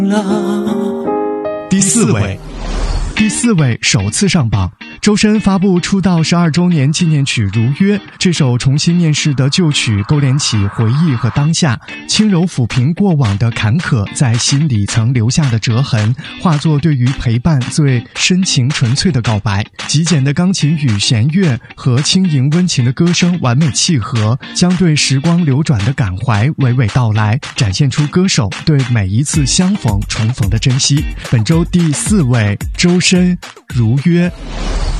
第四位首次上榜，周深发布出道12周年纪念曲《如约》。这首重新面世的旧曲勾连起回忆和当下，轻柔抚平过往的坎坷在心里曾留下的折痕，化作对于陪伴最深情纯粹的告白。极简的钢琴与弦乐和轻盈温情的歌声完美契合，将对时光流转的感怀娓娓道来，展现出歌手对每一次相逢重逢的珍惜。本周第4位，周深《如约》。